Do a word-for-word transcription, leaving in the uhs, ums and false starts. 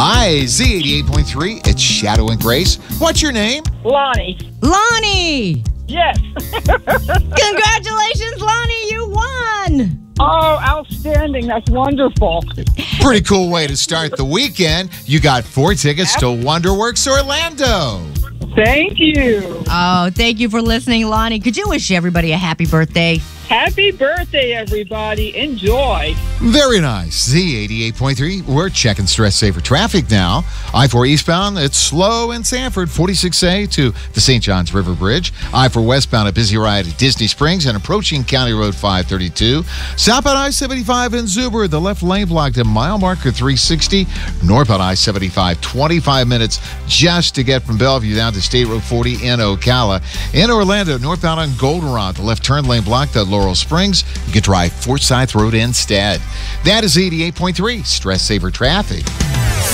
Hi, Z eighty-eight point three. It's Shadow and Grace. What's your name? Lonnie. Lonnie! Yes. Congratulations, Lonnie, you won! Oh, outstanding. That's wonderful. Pretty cool way to start the weekend. You got four tickets to Wonderworks Orlando. Thank you. Oh, thank you for listening, Lonnie. Could you wish everybody a happy birthday? Happy birthday, everybody. Enjoy. Very nice. Z eighty-eight point three. We're checking stress saver traffic now. I four eastbound, it's slow in Sanford, forty-six A to the Saint Johns River Bridge. I four westbound, a busy ride at Disney Springs and approaching County Road five thirty-two. Southbound I seventy-five in Zuber, the left lane blocked at mile marker three sixty. Northbound I seventy-five, twenty-five minutes just to get from Bellevue down to State Road forty in Ocala. In Orlando, northbound on Goldenrod, the left turn lane blocked at Laurel Springs. You can drive Forsyth Road instead. That is eighty-eight point three Stress Saver Traffic.